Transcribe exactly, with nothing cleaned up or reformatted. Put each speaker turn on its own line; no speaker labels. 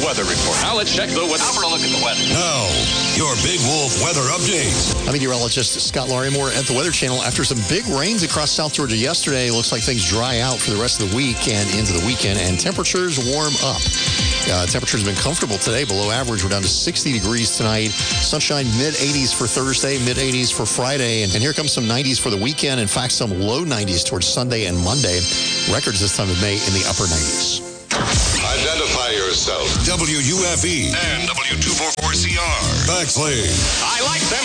weather report. Now let's check the weather. Now for a look at the weather.
Now, your Big Wolf weather update.
I'm meteorologist Scott Larimore at the Weather Channel. After some big rains across South Georgia yesterday, it looks like things dry out for the rest of the week and into the weekend, and temperatures warm up. Uh, temperatures have been comfortable today, below average. We're down to sixty degrees tonight. Sunshine mid eighties for Thursday, mid eighties for Friday. And, and here comes some nineties for the weekend. In fact, some low nineties towards Sunday and Monday. Records this time of May in the upper nineties.
Identify yourself. W U F E and W two forty-four C R. Backslane.
I like them